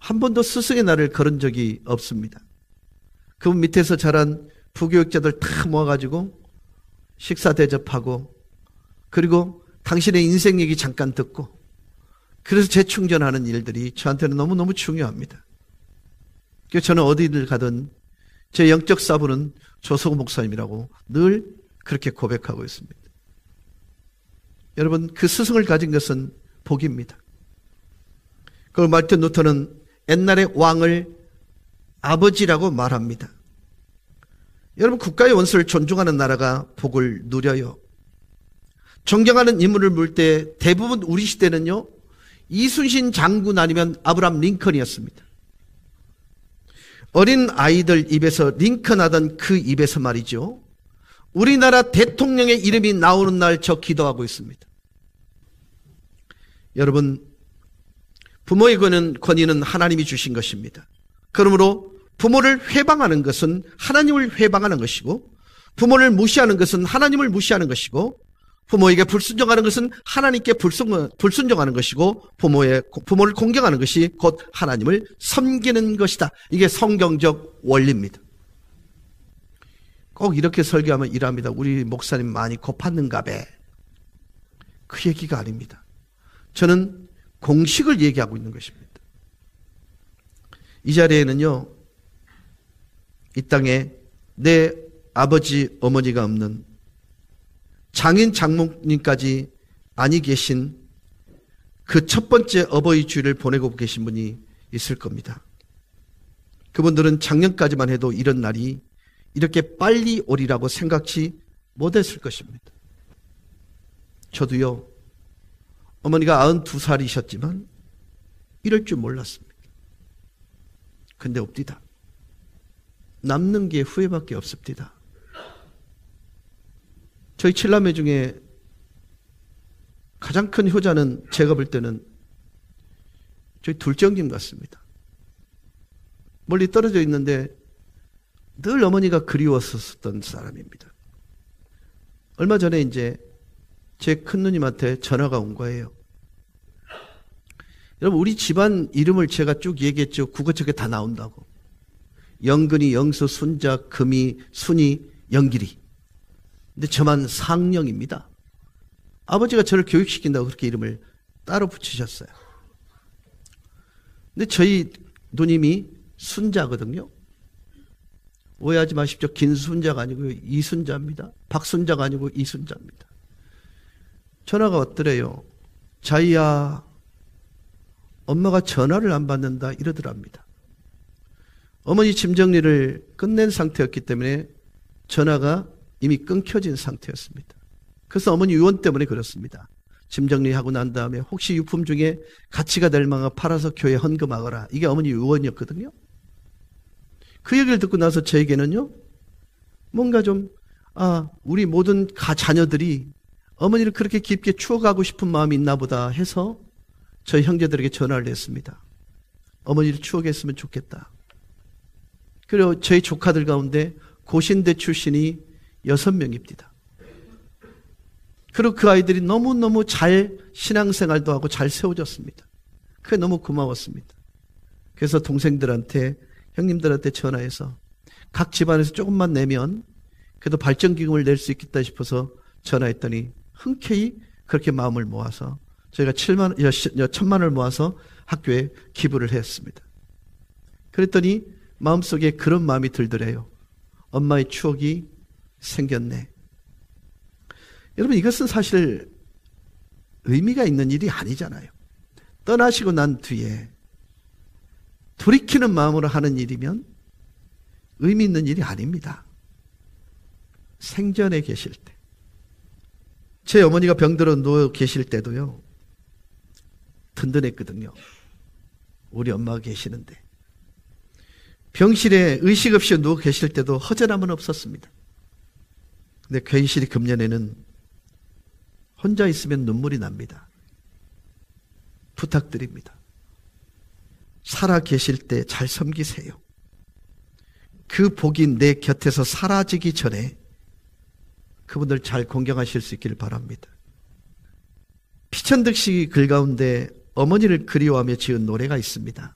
한 번도 스승의 날을 걸은 적이 없습니다. 그분 밑에서 자란 부교육자들 다 모아가지고 식사 대접하고, 그리고 당신의 인생 얘기 잠깐 듣고, 그래서 재충전하는 일들이 저한테는 너무너무 중요합니다. 그래서 저는 어디를 가든 제 영적 사부는 조석우 목사님이라고 늘 그렇게 고백하고 있습니다. 여러분, 그 스승을 가진 것은 복입니다. 그걸 말틴 루터는 옛날의 왕을 아버지라고 말합니다. 여러분, 국가의 원수를 존중하는 나라가 복을 누려요. 존경하는 인물을 물 때 대부분 우리 시대는요, 이순신 장군 아니면 아브라함 링컨이었습니다. 어린 아이들 입에서 링컨 하던 그 입에서 말이죠, 우리나라 대통령의 이름이 나오는 날 저 기도하고 있습니다. 여러분, 부모의 권위는 하나님이 주신 것입니다. 그러므로 부모를 회방하는 것은 하나님을 회방하는 것이고, 부모를 무시하는 것은 하나님을 무시하는 것이고, 부모에게 불순종하는 것은 하나님께 불순종하는 것이고, 부모를 공경하는 것이 곧 하나님을 섬기는 것이다. 이게 성경적 원리입니다. 꼭 이렇게 설교하면 이랍니다. 우리 목사님 많이 고팠는가 봐. 그 얘기가 아닙니다. 저는 공식을 얘기하고 있는 것입니다. 이 자리에는요, 이 땅에 내 아버지 어머니가 없는 장인 장모님까지 아니 계신 그 첫 번째 어버이 주일을 보내고 계신 분이 있을 겁니다. 그분들은 작년까지만 해도 이런 날이 이렇게 빨리 오리라고 생각지 못했을 것입니다. 저도요, 어머니가 92살이셨지만 이럴 줄 몰랐습니다. 근데 없디다. 남는 게 후회밖에 없습니다. 저희 7남매 중에 가장 큰 효자는 제가 볼 때는 저희 둘째 형님 같습니다. 멀리 떨어져 있는데 늘 어머니가 그리웠었던 사람입니다. 얼마 전에 이제 제 큰누님한테 전화가 온 거예요. 여러분, 우리 집안 이름을 제가 쭉 얘기했죠. 국어책에 다 나온다고. 영근이, 영수, 순자, 금이, 순이, 영길이. 근데 저만 상령입니다. 아버지가 저를 교육시킨다고 그렇게 이름을 따로 붙이셨어요. 근데 저희 누님이 순자거든요. 오해하지 마십시오. 김순자가 아니고요, 이순자입니다. 박순자가 아니고 이순자입니다. 전화가 왔더래요. 자이야, 엄마가 전화를 안 받는다 이러더랍니다. 어머니 짐 정리를 끝낸 상태였기 때문에 전화가 이미 끊겨진 상태였습니다. 그래서 어머니 유언 때문에 그렇습니다. 짐 정리하고 난 다음에 혹시 유품 중에 가치가 될 만한 팔아서 교회에 헌금하거라. 이게 어머니 유언이었거든요. 그 얘기를 듣고 나서 저에게는요, 뭔가 좀, 우리 모든 자녀들이 어머니를 그렇게 깊게 추억하고 싶은 마음이 있나 보다 해서 저희 형제들에게 전화를 했습니다. 어머니를 추억했으면 좋겠다. 그리고 저희 조카들 가운데 고신대 출신이 6명입니다. 그리고 그 아이들이 너무너무 잘 신앙생활도 하고 잘 세워졌습니다. 그게 너무 고마웠습니다. 그래서 동생들한테, 형님들한테 전화해서 각 집안에서 조금만 내면 그래도 발전기금을 낼 수 있겠다 싶어서 전화했더니 흔쾌히 그렇게 마음을 모아서 저희가 1,000만 원을 모아서 학교에 기부를 했습니다. 그랬더니 마음속에 그런 마음이 들더래요. 엄마의 추억이 생겼네. 여러분, 이것은 사실 의미가 있는 일이 아니잖아요. 떠나시고 난 뒤에 돌이키는 마음으로 하는 일이면 의미 있는 일이 아닙니다. 생전에 계실 때, 제 어머니가 병들어 누워 계실 때도요, 든든했거든요. 우리 엄마가 계시는데. 병실에 의식 없이 누워 계실 때도 허전함은 없었습니다. 근데 괜시리 금년에는 혼자 있으면 눈물이 납니다. 부탁드립니다. 살아 계실 때 잘 섬기세요. 그 복이 내 곁에서 사라지기 전에 그분들 잘 공경하실 수 있기를 바랍니다. 피천득 씨 글 가운데 어머니를 그리워하며 지은 노래가 있습니다.